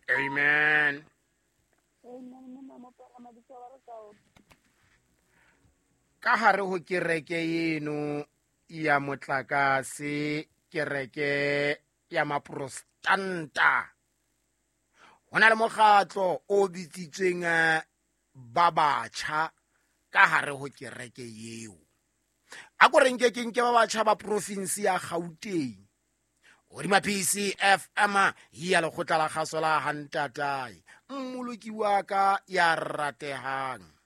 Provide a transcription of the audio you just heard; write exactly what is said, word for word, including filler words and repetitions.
Amen. Ka hare ho kereke eno ya motlakase, kereke ya maprostanta, hona le mokgatlo o bitsitsweng ba batjha ka hare ho kereke eo. A ko reng ke ke ba batjha ba province ya Gauteng. Hodima P C F M ya lekgotla la kgaso la Hantatai, mmoloki wa ka ya ratehang.